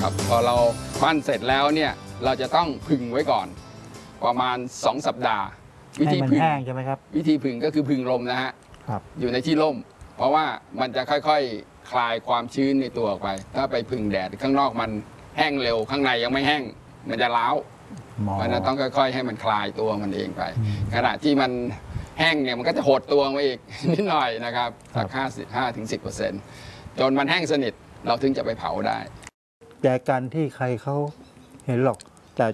ครับพอเราปั้นเสร็จแล้วเนี่ยเราจะต้องผึ่งไว้ก่อนประมาณ2 สัปดาห์วิธีผึ่งแห้งใช่ไหมครับวิธีผึ่งก็คือผึ่งลมนะฮะอยู่ในที่ร่มเพราะว่ามันจะค่อยๆคลายความชื้นในตัวออกไปถ้าไปผึ่งแดดข้างนอกมันแห้งเร็วข้างในยังไม่แห้งมันจะร้าวเพราะนั้นต้องค่อยๆให้มันคลายตัวมันเองไปขณะที่มันแห้งเนี่ยมันก็จะหดตัวมาอีกนิดหน่อยนะครับสัก5-10%จนมันแห้งสนิทเราถึงจะไปเผาได้แต่การที่ใครเขาเห็นหรอก